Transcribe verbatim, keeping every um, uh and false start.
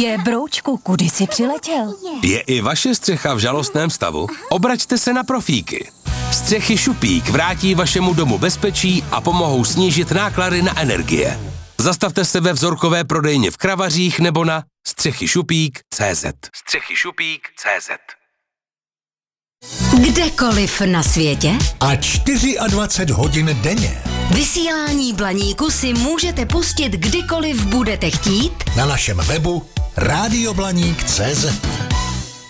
Je, broučku, kudy jsi přiletěl? Je i vaše střecha v žalostném stavu? Obraťte se na Profíky. Střechy Šupík vrátí vašemu domu bezpečí a pomohou snížit náklady na energie. Zastavte se ve vzorkové prodejně v Kravařích nebo na střechy šupík tečka cé zet. střechy šupík tečka cé zet. Kdekoliv na světě a dvacet čtyři hodin denně. Vysílání Blaníku si můžete pustit kdykoliv budete chtít na našem webu rádio blaník tečka cé zet.